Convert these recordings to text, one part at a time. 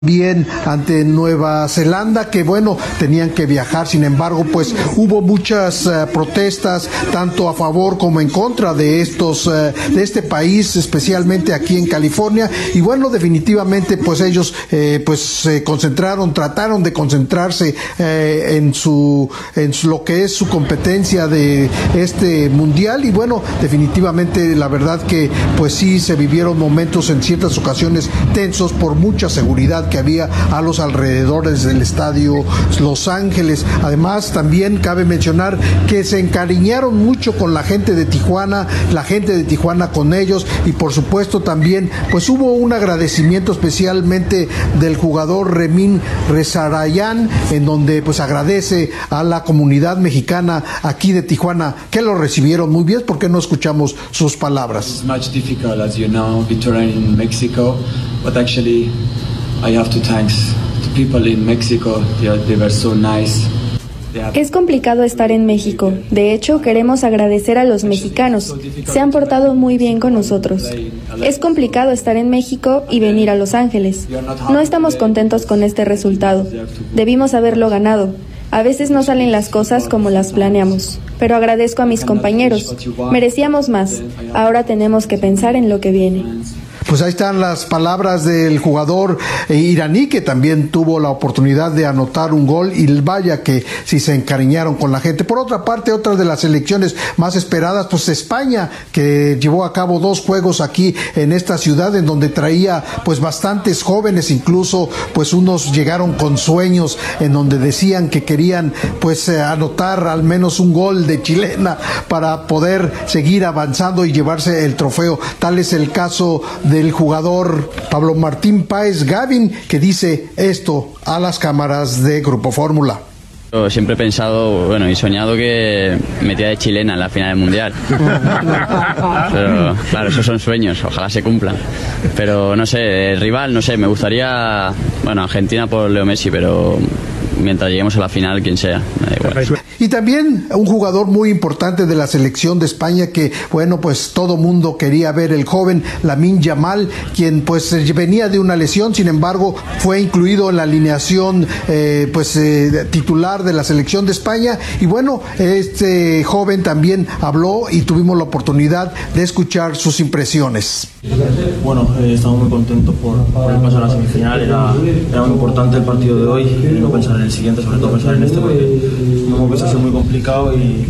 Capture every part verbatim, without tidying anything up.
Bien ante Nueva Zelanda, que bueno, tenían que viajar, sin embargo, pues hubo muchas uh, protestas, tanto a favor como en contra de estos, uh, de este país, especialmente aquí en California, y bueno, definitivamente, pues ellos, eh, pues se concentraron, trataron de concentrarse eh, en su, en su, lo que es su competencia de este mundial, y bueno, definitivamente, la verdad que, pues sí, se vivieron momentos en ciertas ocasiones tensos por mucha seguridad que había a los alrededores del estadio Los Ángeles. Además, también cabe mencionar que se encariñaron mucho con la gente de Tijuana, la gente de Tijuana con ellos, y por supuesto también pues hubo un agradecimiento especialmente del jugador Remín Rezarayán, en donde pues agradece a la comunidad mexicana aquí de Tijuana, que lo recibieron muy bien. ¿Por qué no escuchamos sus palabras? It's much difficult, as you know, be touring in Mexico, but actually I have to thanks to people in Mexico. They, are, they were so nice. Es complicado estar en México. De hecho, queremos agradecer a los mexicanos. Se han portado muy bien con nosotros. Es complicado estar en México y venir a Los Ángeles. No estamos contentos con este resultado. Debimos haberlo ganado. A veces no salen las cosas como las planeamos, pero agradezco a mis compañeros. Merecíamos más. Ahora tenemos que pensar en lo que viene. Pues ahí están las palabras del jugador iraní, que también tuvo la oportunidad de anotar un gol, y vaya que sí se encariñaron con la gente. Por otra parte, otra de las selecciones más esperadas, pues España, que llevó a cabo dos juegos aquí en esta ciudad, en donde traía pues bastantes jóvenes, incluso pues unos llegaron con sueños en donde decían que querían pues anotar al menos un gol de chilena para poder seguir avanzando y llevarse el trofeo. Tal es el caso de del jugador Pablo Martín Páez Gavin, que dice esto a las cámaras de Grupo Fórmula. Yo siempre he pensado, bueno, y soñado que metía de chilena en la final del Mundial. Pero claro, esos son sueños, ojalá se cumplan. Pero no sé, el rival, no sé, me gustaría, bueno, Argentina por Leo Messi, pero mientras lleguemos a la final, quien sea, me da igual. Y también un jugador muy importante de la selección de España, que bueno, pues todo mundo quería ver, el joven Lamine Yamal, quien pues venía de una lesión, sin embargo fue incluido en la alineación eh, pues eh, titular de la selección de España. Y bueno, este joven también habló y tuvimos la oportunidad de escuchar sus impresiones. Bueno, eh, estamos muy contentos por, por el paso a la semifinal. Era, era muy importante el partido de hoy, y no pensar en el siguiente, sobre todo pensar en este, porque como ves, ha sido muy complicado y,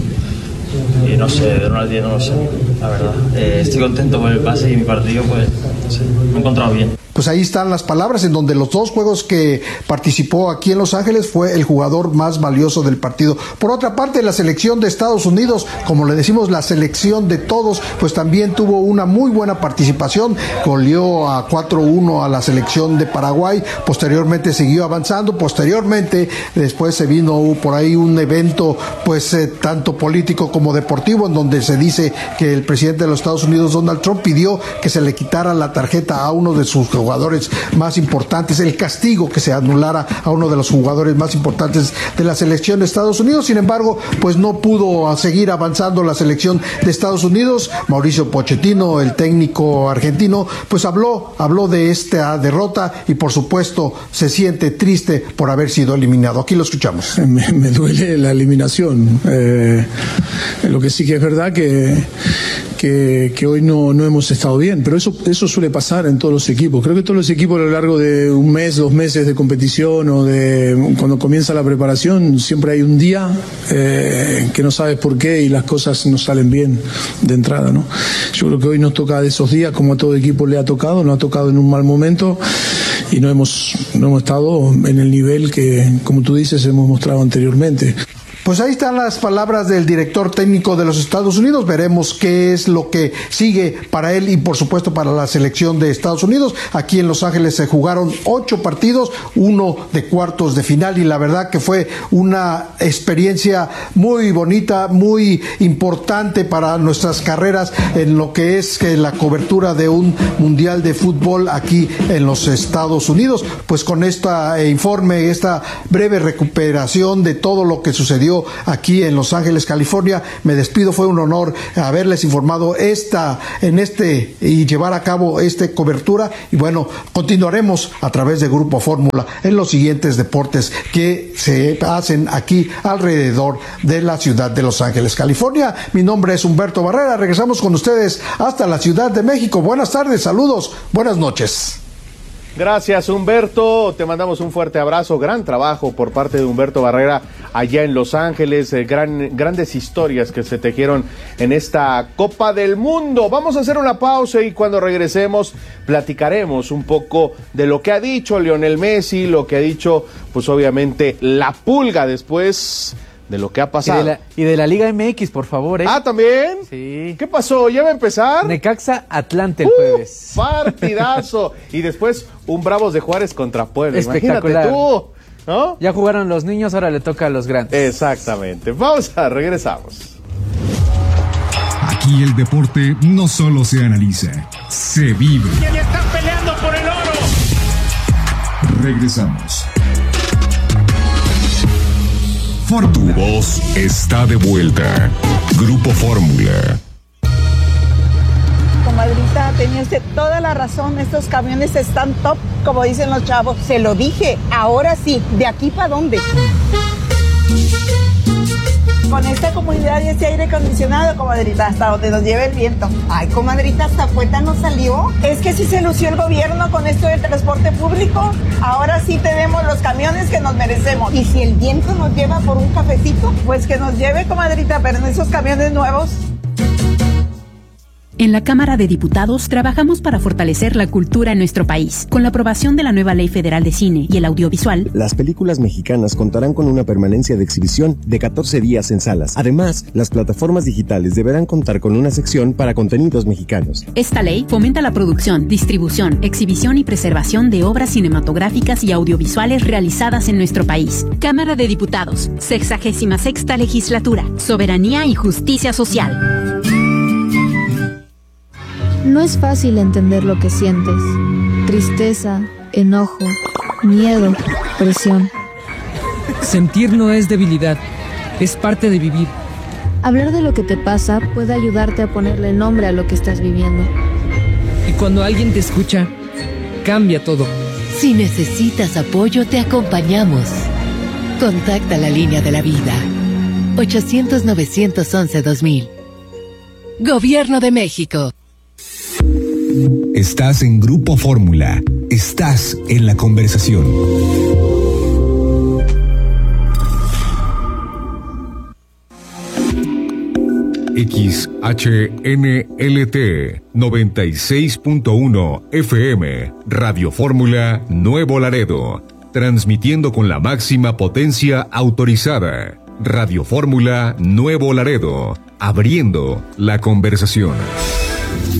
y no sé, de uno al diez no lo sé, la verdad. Eh, estoy contento por el pase y mi partido, pues, no sé, me he encontrado bien. Pues ahí están las palabras, en donde los dos juegos que participó aquí en Los Ángeles fue el jugador más valioso del partido. Por otra parte, la selección de Estados Unidos, como le decimos, la selección de todos, pues también tuvo una muy buena participación, goleó a cuatro uno a la selección de Paraguay, posteriormente siguió avanzando, posteriormente después se vino por ahí un evento pues eh, tanto político como deportivo, en donde se dice que el presidente de los Estados Unidos, Donald Trump, pidió que se le quitara la tarjeta a uno de sus jugadores más importantes, el castigo que se anulara a uno de los jugadores más importantes de la selección de Estados Unidos. Sin embargo, pues no pudo seguir avanzando la selección de Estados Unidos. Mauricio Pochettino, el técnico argentino, pues habló, habló de esta derrota, y por supuesto se siente triste por haber sido eliminado. Aquí lo escuchamos. Me, me duele la eliminación. Eh, lo que sí que es verdad que Que, que hoy no, no hemos estado bien, pero eso, eso suele pasar en todos los equipos. Creo que todos los equipos a lo largo de un mes, dos meses de competición, o de cuando comienza la preparación, siempre hay un día eh, que no sabes por qué y las cosas no salen bien de entrada, ¿no? Yo creo que hoy nos toca de esos días, como a todo equipo le ha tocado, nos ha tocado en un mal momento, y no hemos, no hemos estado en el nivel que, como tú dices, hemos mostrado anteriormente. Pues ahí están las palabras del director técnico de los Estados Unidos. Veremos qué es lo que sigue para él y por supuesto para la selección de Estados Unidos. Aquí en Los Ángeles se jugaron ocho partidos, uno de cuartos de final, y la verdad que fue una experiencia muy bonita, muy importante para nuestras carreras en lo que es que la cobertura de un mundial de fútbol aquí en los Estados Unidos. Pues con este informe, esta breve recuperación de todo lo que sucedió ocurrido aquí en Los Ángeles, California. Me despido, fue un honor haberles informado esta, en este, y llevar a cabo esta cobertura, y bueno, continuaremos a través de Grupo Fórmula en los siguientes deportes que se hacen aquí alrededor de la ciudad de Los Ángeles, California. Mi nombre es Humberto Barrera, regresamos con ustedes hasta la Ciudad de México. Buenas tardes, saludos, buenas noches. Gracias, Humberto, te mandamos un fuerte abrazo, gran trabajo por parte de Humberto Barrera allá en Los Ángeles, eh, gran, grandes historias que se tejieron en esta Copa del Mundo. Vamos a hacer una pausa y cuando regresemos platicaremos un poco de lo que ha dicho Lionel Messi, lo que ha dicho pues obviamente la Pulga después de lo que ha pasado. Y de la, y de la Liga M X, por favor, ¿eh? Ah, ¿también? Sí. ¿Qué pasó? ¿Ya va a empezar? Necaxa Atlante el uh, jueves. Partidazo. Y después un Bravos de Juárez contra Puebla. Espectacular. Imagínate tú, ¿no? Ya jugaron los niños, ahora le toca a los grandes. Exactamente. Vamos a regresamos. Aquí el deporte no solo se analiza, se vive. ¿Quién está peleando por el oro? Regresamos. Tu voz está de vuelta. Grupo Fórmula. Comadrita, tenía usted toda la razón. Estos camiones están top, como dicen los chavos. Se lo dije. Ahora sí, ¿de aquí para dónde? Con esta comunidad y este aire acondicionado, comadrita, hasta donde nos lleve el viento. Ay, comadrita, hasta Puerta nos salió. Es que sí se lució el gobierno con esto del transporte público. Ahora sí tenemos los camiones que nos merecemos. Y si el viento nos lleva por un cafecito, pues que nos lleve, comadrita, pero en esos camiones nuevos. En la Cámara de Diputados trabajamos para fortalecer la cultura en nuestro país. Con la aprobación de la nueva Ley Federal de Cine y el Audiovisual, las películas mexicanas contarán con una permanencia de exhibición de catorce días en salas. Además, las plataformas digitales deberán contar con una sección para contenidos mexicanos. Esta ley fomenta la producción, distribución, exhibición y preservación de obras cinematográficas y audiovisuales realizadas en nuestro país. Cámara de Diputados, sexagésima sexta legislatura, soberanía y justicia social. No es fácil entender lo que sientes. Tristeza, enojo, miedo, presión. Sentir no es debilidad, es parte de vivir. Hablar de lo que te pasa puede ayudarte a ponerle nombre a lo que estás viviendo. Y cuando alguien te escucha, cambia todo. Si necesitas apoyo, te acompañamos. Contacta la línea de la vida. ochocientos, novecientos once, dos mil. Gobierno de México. Estás en Grupo Fórmula. Estás en la conversación. X H N L T noventa y seis punto uno F M Radio Fórmula Nuevo Laredo, transmitiendo con la máxima potencia autorizada. Radio Fórmula Nuevo Laredo, abriendo la conversación.